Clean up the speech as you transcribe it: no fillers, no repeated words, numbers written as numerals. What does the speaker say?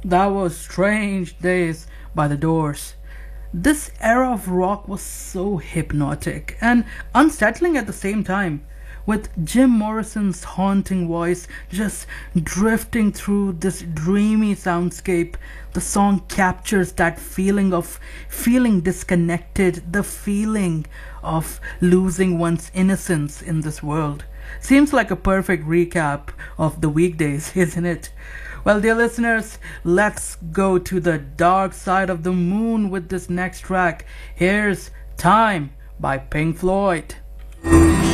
That was Strange Days by The Doors. This era of rock was so hypnotic and unsettling at the same time, with Jim Morrison's haunting voice just drifting through this dreamy soundscape. The song captures that feeling of feeling disconnected, the feeling of losing one's innocence in this world. Seems like a perfect recap of the weekdays, isn't it? Well, dear listeners, let's go to the dark side of the moon with this next track. Here's Time by Pink Floyd.